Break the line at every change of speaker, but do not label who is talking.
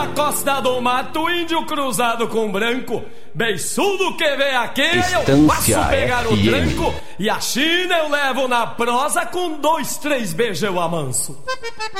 A costa do mato, índio cruzado com branco, beiçudo que vem aqui, eu passo pegar o tranco, e a China eu levo na prosa, com 2, 3 beijos eu amanso.